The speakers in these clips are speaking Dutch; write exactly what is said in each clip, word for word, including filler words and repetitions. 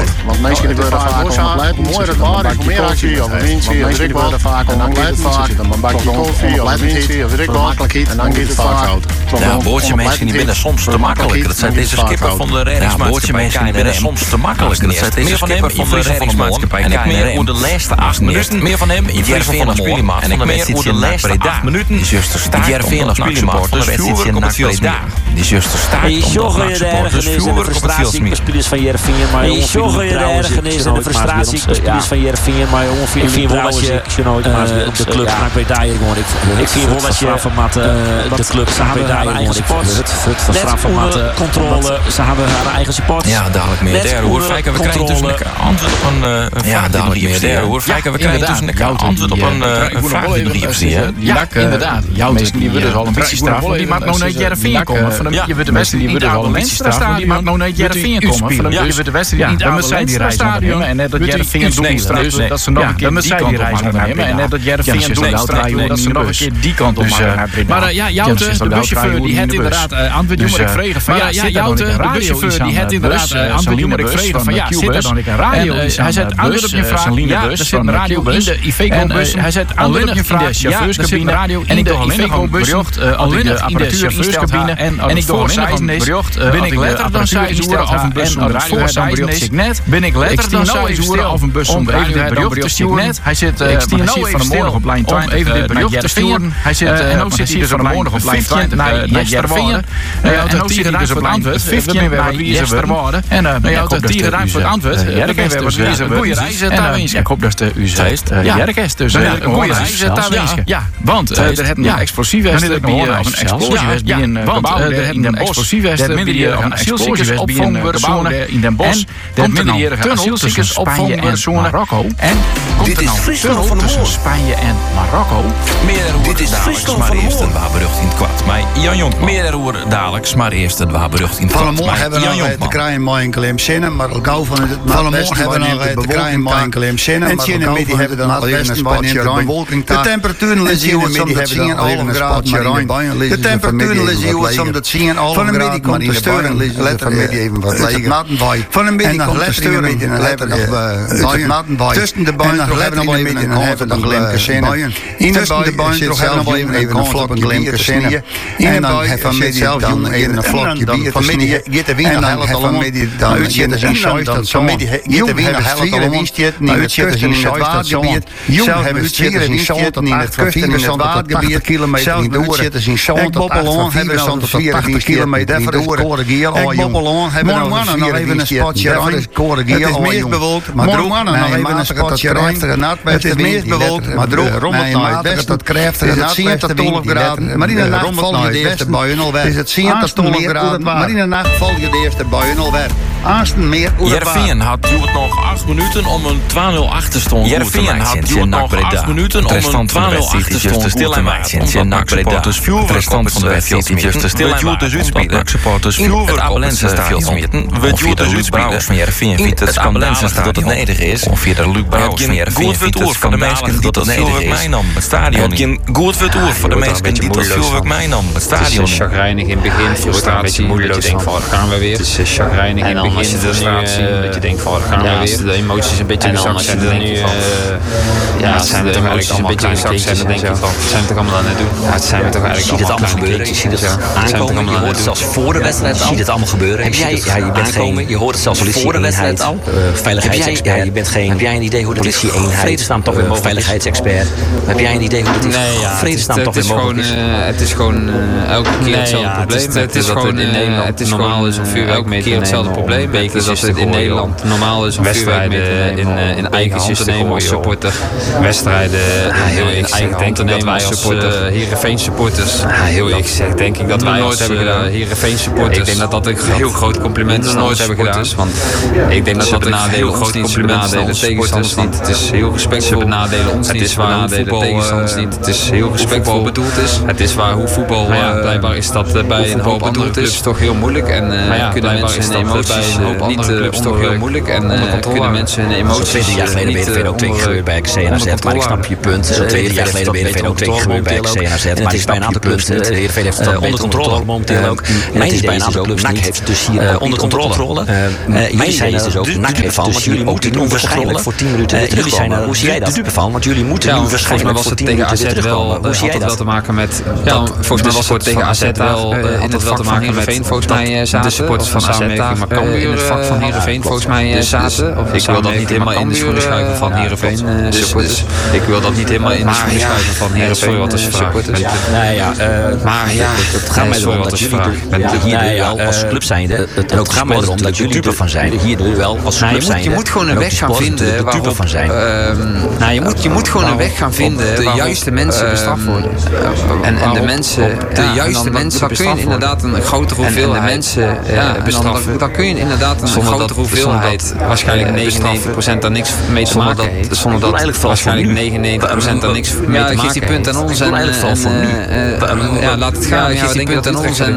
Want mensen die worden vaak ontleid. Hoe mooier het waar is, hoe meer actie of een winstje of weet ik wat. En dan gaat het vaak een bakje koffie of een winstje of weet ik wat. En dan gaat het vaak fout. Ja, boordje mensen die binnen soms te makkelijk. Dat zijn deze skipper van de reddingsmaatschappij K N R M. Soms te makkelijk. Dat zijn deze skipper van de reddingsmaatschappij K N R M. En ik meer hoe de laatste acht minuten. Meer van hem in Jervin als Spielemaat. En ik meer hoe de laatste acht minuten. Die zuster staat Jervin als Spielemaat. Dus vuurwerk op het Breda. Die zuster staat om de supporters vuurwerk op het Vilsmeer. Spelers van Jervin, maar jongen, zorgen je de ergernis en de frustratie. Spelers van Jervin, maar jongen, ik vind wel dat je de club naar Breda gewoon. Ik vind wel dat je van de club naar Breda gewoon. Het van Strafformaat controle. Ze hebben haar eigen support. Ja, dadelijk meer daar hoor. Kijken, we krijgen dus een antwoord op een ja, dadelijk meer daar hoor. Kijken, we krijgen dus een antwoord op een vraag die nog hier zie je. Ja, inderdaad. Jouw mensen die willen al een beetje straf. Die mag nou naar Jervin komen. Je wordt de beste die willen al een beetje straf. Die mag nou naar Jervin komen. Je wordt de beste die niet aan de Lenstra stadion en net dat Jervin doet straks dat ze nog een keer die kant op maken en net dat Jervin doet dat ze nog een keer die kant op maken. Maar ja, Joute, de buschauffeur die het inderdaad antwoord jongen ik vregen van ja, ja Joute, de buschauffeur die het inderdaad antwoord jongen ik vregen van ja, zit er dan een radio? Hij zet antwoord op je vraag. Ja, er zit een radio in de Iveco-bus. Hij zet antwoord op je vraag. Ja, er zit een radio in de Iveco-bus. Alleen nog in de chauffeurscabine en ik door alleen nog bericht. Ben ik letter dan zij zoeren of een bus zonder radio bericht ik net. Ben ik letter dan zij zoeren of een bus zonder radio bericht ik net. Hij zit van de morgen op lijn twintig even dit bericht te sturen. Hij zit en ook zit hij dus van de morgen op lijn twintig naar Jervin. En ook zit hij dus op lijn vijftien naar Jesterwoude. En nou ja, de tieren ruim voor het antwoord. Jerkest dus een goede reis daar wensen. Ik hoop dat de u zegt Jerkest dus een goede reis daar wensen. Ja, want er hebben een explosief bij een explosief bij een gebouw. Er hebben een explosief bij een asielzoekers opvangzone in Den Bosch. Komt er nou tunnel tussen Spanje en Marokko. En komt er nou tunnel tussen Spanje en Marokko. Meer dit is dadelijk, maar eerst een waarberucht in het kwad. Maar Jan Jonkman. Meer hoor dadelijk, maar eerst een waarberucht in het kwad. Vanmorgen hebben we nog te krijgen maar een klein zinnen, maar gauw van het vanmorgen hebben we nog te krijgen maar een klein zinnen, maar gauw van het dan al even een spatje bewolking. De temperatuur liggen hier om dat zien half graden graden. De temperatuur liggen hier om dat zien half graden, maar in de buien letter even wat liggen. Van een beetje komt de steuring in een letter nog tussen de buien hebben we nog even een halve dan glimke zinnen. In de buien zit zelf even even een vlakke glimke zinnen. En dan hebben we zelf dan even een vlakje bier te snijen. En dan hebben we dan uitzetten zijn schuif dat zo. Giet de wiener helft al winstjet, niet het kusten in het waardgebied. Zelf hebben we zwieren winstjet, niet het kusten in het waardgebied. Zelf uitzetten zijn zo'n tot Bobbelon hebben we zo'n tot tachtig kilometer niet door. En Bobbelon hebben we nog nog even een spotje rein. Het is meer bewolkt, maar droog. Mannen nog even een spotje rein. Het is meer bewolkt, maar droog. Nee, maar het beste dat krijgt is het zien tot twaalf graden. Maar in de nacht val je de eerste buien al weg. Is het zien tot twaalf graden. Maar in de nacht val je de eerste buien al weg. Aasten meer Jervin had duurt nog acht minuten om een twee nul achterstand goed te maken. had duurt nog acht minuten om een twee nul achterstand goed te maken. Omdat NAC supporters vuurwerk op het veld smeten. We duurt dus uitspelen. NAC supporters vuurwerk op het veld smeten. We duurt dus uitspelen. Van Jervin vindt het schandalig dat het nederig is. Of via de Luc Brouwers van Jervin vindt het schandalig dat het nederig is. Het stadion niet. Goed voor het oer voor de mensen die dat vuurwerk meenam. Het stadion niet. Het is chagrijnig in het begin. Frustratie. Een beetje moedeloos. Dat je denkt van, gaan we weer. Het is chagrijnig in het begin. Als je frustratie, nu, uh, dat je denkt van, gaan we ja, weer. De emoties een beetje in de zak zijn, dan denk je van, ja, het zijn de emoties een beetje in de zak zijn, dan denk je van, wat zijn we toch allemaal aan het doen? Ja, het zijn we toch eigenlijk allemaal kleine gebeuren. Je ziet het aankomen, je hoort het zelfs voor de wedstrijd al. Je ziet het allemaal gebeuren. Heb jij, ja, je bent geen, je hoort het zelfs voor de wedstrijd al. Veiligheidsexpert. Ja, je bent geen, heb jij een idee hoe dat is? Vredesnaam toch weer veiligheidsexpert. Heb jij een idee hoe dat is? Vredesnaam toch weer mogelijk is? Het is gewoon elke keer hetzelfde probleem. Het is gewoon in Nederland, het is normaal is een vuurwerk elke keer hetzelfde probleem. Bekers dat het in Nederland normaal is om vuurwerk in, in eigen hand te nemen als supporter. Wedstrijden heel in eigen hand te nemen als supporter. Heerenveen supporters. Heel eerlijk gezegd denk ik dat wij nooit hebben gedaan. Heerenveen supporters. Ik denk dat dat een heel groot compliment is nooit hebben gedaan. Want ik denk dat dat een heel groot compliment is aan de tegenstanders niet. Het is heel respectvol. Ze benadelen ons niet. Het is waar de tegenstanders niet. Het is heel respectvol bedoeld is. Het is waar hoe voetbal blijkbaar is dat bij een hoop andere clubs toch heel moeilijk en kunnen mensen in emoties is niet onder heel moeilijk en kunnen mensen hun emoties twee jaar geleden ben je ook twee keer gebeurd bij C N A Z, maar ik snap je punt. Zo'n twee jaar geleden ben je ook twee keer gebeurd bij C N A Z, maar het is bij een aantal clubs niet. Heerenveen heeft het onder controle momenteel ook. Mijn idee is dus ook, N A C heeft dus hier onder controle. Mijn idee is dus ook, N A C heeft dus jullie moeten nu waarschijnlijk voor tien minuten terugkomen. Hoe zie jij dat? Van, want jullie moeten nu waarschijnlijk voor tien minuten terugkomen. Hoe zie jij dat? Wel te maken met, ja, volgens mij was het tegen A Z wel in het vak van Heerenveen volgens mij zaten. De supporters van A Z daar in het vak van Heerenveen volgens mij zaten. Ik wil dat niet helemaal in de schoenen schuiven van Heerenveen supporters. Ik wil dat niet helemaal in de schoenen schuiven van Heerenveen wat is supporters. Nee, ja, maar ja, het gaat mij erom dat jullie hier wel als club zijnde, en ook gaat mij erom dat jullie ervan zijn, hier wel als club zijnde. Je moet gewoon een weg gaan vinden waarop van zijn. Nou, je moet je moet gewoon een weg gaan vinden de juiste mensen bestraft worden. En en de mensen, de juiste mensen, dan kun je inderdaad een grotere hoeveelheid mensen bestraffen. Dan kun je inderdaad een grotere hoeveelheid, waarschijnlijk negenennegentig procent daar niks mee te maken heeft. Zonder dat waarschijnlijk negenennegentig procent daar niks mee te maken heeft. Geef die punt aan ons en ja, laat het gaan. Geef die punt aan ons en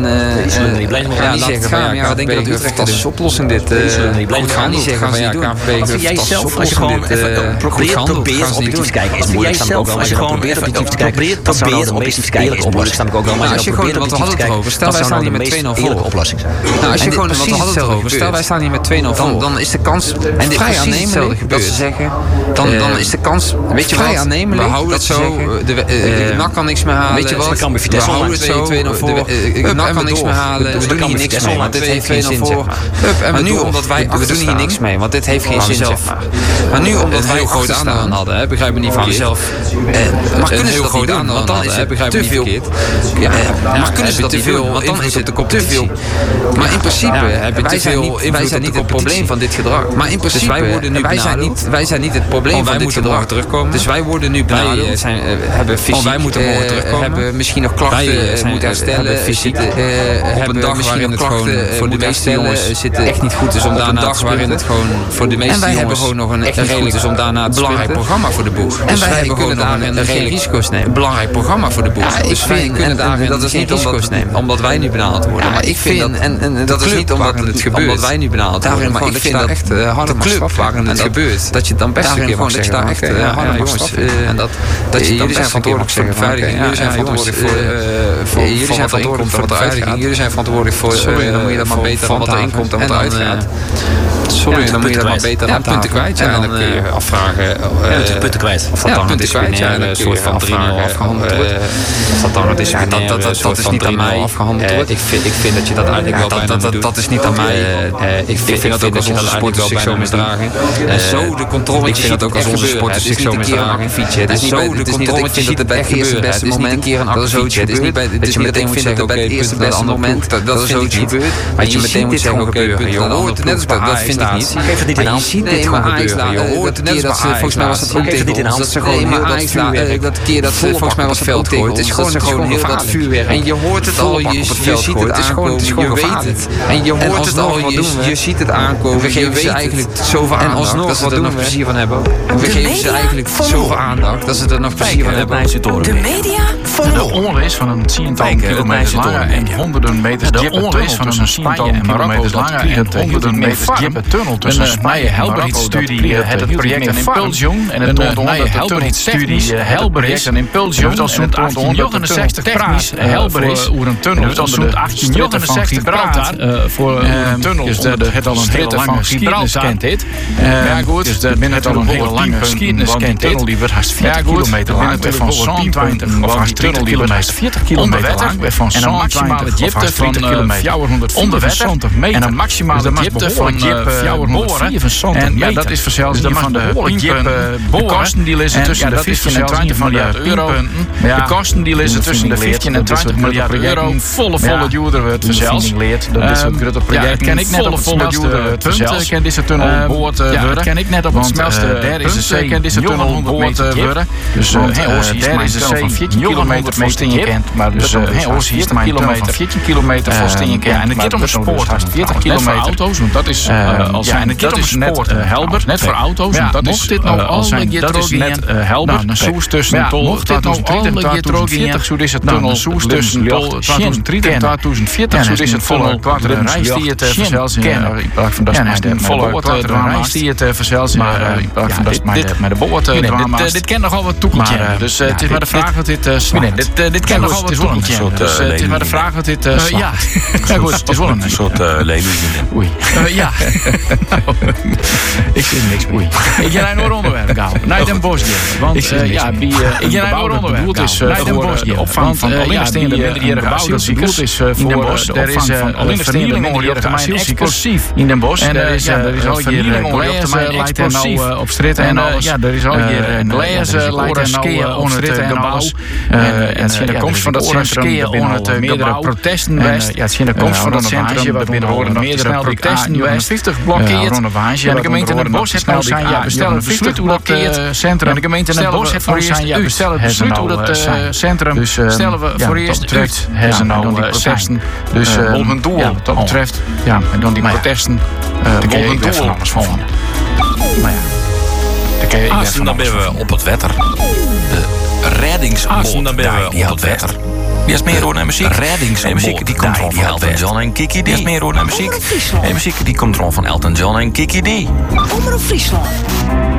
ja, laat het gaan. Ja, we denken dat het een fantastische oplossing dit. Goed gaan niet zeggen van ja, K V B vind jij zelf als je gewoon probeert objectief te kijken is moeilijk. Jij zelf als je gewoon probeert objectief te kijken, dat zou dan de meest eerlijke oplossing zijn. Maar als je gewoon wat we hadden het over, stel wij staan hier met twee nul voor. Oplossing zijn. Nou, als je gewoon wat we hadden het over, stel wij staan hier met twee nul voor, dan is de kans vrij aannemelijk dat ze zeggen, dan dan is de kans vrij aannemelijk. We houden het zo. De N A C kan niks meer halen. Weet je wat? We houden het zo. twee nul voor. De N A C kan niks meer halen. We doen hier niks mee, want dit heeft geen zin. Maar nu omdat wij we doen hier niks mee, want dit heeft geen zin. Maar nu omdat wij grote aandacht hadden, begrijp me niet van jezelf. Maar kunnen ze dat niet doen? Want dan is het te veel. Ja, maar kunnen ze dat niet doen? Want dan is het te veel. Maar in principe heb je te veel. Wij zijn niet het probleem van dit gedrag. Maar in principe wij worden nu wij zijn niet wij zijn niet het probleem van dit gedrag terugkomen. Dus wij worden nu benadeeld. Zijn hebben fysiek. Wij moeten morgen terugkomen. Hebben misschien nog klachten moeten herstellen. Fysiek op een dag waarin het gewoon voor de meeste jongens zitten echt niet goed is om daarna te spelen. Waarin het gewoon voor de meeste jongens hebben gewoon nog een echt redelijk is om daarna een belangrijk programma voor de boeg. En wij hebben gewoon daarin geen risico's nemen. Een belangrijk programma voor de boeg. Dus wij kunnen daarin dat is niet risico's nemen, omdat wij nu benaald worden. Maar ik vind dat en dat is niet omdat het gebeurt, omdat wij nu benaald worden. Maar ik vind dat echt harde club waarin het gebeurt, dat je dan best een keer mag zeggen, daar echt harde jongens en dat dat je jullie zijn verantwoordelijk voor de beveiliging, jullie zijn verantwoordelijk voor jullie zijn verantwoordelijk voor de beveiliging, jullie zijn verantwoordelijk voor sorry, dan moet je dat maar beter van wat erin komt en wat eruit gaat. Sorry, dan moet je dat maar beter aan punten kwijt. En dan kun je afvragen. Punten kwijt. Of dat dan een disciplinaire soort van drie nul afgehandeld wordt. Of dat dan een disciplinaire soort van drie nul afgehandeld wordt. Ik vind dat je dat eigenlijk wel bijna moet doen. Dat is niet aan mij. Ik vind dat ook als onze sporters zich zo misdragen. En zo de controle. Ik vind dat ook als onze sporters zich zo misdragen. Het is zo de controle. Ik vind dat het bij het eerste beste moment een keer een actie Het is niet bij dat je meteen moet zeggen bij het eerste beste moment dat er zoiets gebeurt. Maar je meteen moet zeggen oké, je hoort net als dat vind ik niet. Geef het niet in je ziet dit gewoon gebeuren. Je hoort net dat ze volgens mij was het ook tegen ons. Dat ze gewoon heel dat vuurwerk. Dat keer dat volgens mij was het veld tegen ons. Het is gewoon gewoon heel dat vuurwerk. En je hoort het al. Je ziet het aankomen. Je weet het. En je hoort het al. Je ziet het aankomen. We geven ze eigenlijk zoveel aandacht dat ze er nog plezier van hebben. We geven ze eigenlijk zoveel aandacht dat ze er nog plezier van hebben. De media van de onweer van een tiental kilometer langer en honderden meters diepe tunnel tussen Spanje en Marokko langer en honderden meters diepe tunnel tussen Spanje en Marokko. Studie het het project een impulsion en het toont onder de tunnelstudie Helberis een impulsion en het achttien negenenzestig technisch Helberis oer een tunnel het onder achttien negenenzestig Gibraltar voor een tunnel dus het al een hele lange geschiedenis kent dit. Ja goed, dus dat het al een hele lange geschiedenis kent dit. Die wordt haast veertig kilometer lang van honderdtwintig of haast dertig kilometer veertig kilometer lang van en een maximale diepte van vierhonderdvijfenzontig meter en een maximale diepte van vierhonderdvijfenzontig meter. En ja, dat is vanzelfs niet van de piepen. De kosten die liggen tussen de vijftien en twintig miljard euro. De kosten die liggen tussen de vijftien en twintig miljard euro. Volle, volle duurder wordt vanzelfs. Dat is een grote project. Ken ik net op het snelste punt. Ken deze tunnel boord worden. Ken ik net op het snelste punt. Ken deze tunnel boord worden. Dus daar is de zee van veertien kilometer kilometer voor Stingen kent. Maar dus Oost is er kilometer, veertien kilometer voor Stingen kent. En het gaat om een spoor, veertig kilometer auto's, want dat is als en het gaat om een spoor helder, net voor auto's. Dat is dit nou al dat is net helder. Een soes tussen tol tweeduizend veertig, zo is het tunnel. Soes tussen tol tweeduizend drie en tweeduizend veertig, zo is het volle kwarte reis die het verzels in van dat is de volle kwarte reis die het verzels maar van dat met de boord drama. Dit kent nogal wat toekomst. Dus het is maar de vraag wat dit slaat. Dit kent nogal wat toekomst. Dus het is maar de vraag wat dit slaat. Ja, goed, het is wel een soort leluzie. Oei. Ja. Ik zie niks meer. Ik ga naar een onderwerp gaan. Naar Den Bosch. Want ja, die ik ga naar een onderwerp is voor de opvang van alleenstaande minderjarige asielzoekers is voor er is alleenstaande minderjarige explosief in Den Bosch. En er is er is al hier glazen lijkt er nou op straat en ja, er is al hier glazen lijkt er nou op straat en alles. En het is de komst van dat centrum binnen het meerdere protesten best. Ja, het is de komst van dat centrum wat binnen horen meerdere protesten best. vijftig blokkeert. En de gemeente Den Bosch heeft nou zijn ja bestellen besluit hoe dat centrum. En de gemeente Den Bosch heeft voor eerst u stellen besluit hoe dat centrum stellen we voor eerst uit. Hebben ze nou protesten. Dus hun doel wat dat betreft. Ja, en dan die protesten. De hun doel van alles van. Maar ja. Assen, dan ben we op het wetter. De reddingsboot, dan ben we op het wetter. Die is meer hoor naar muziek. Reddingsboot, muziek die komt van Elton John en Kiki D. Die is meer hoor naar muziek. En muziek die komt van Elton John en Kiki D. Omroep Friesland.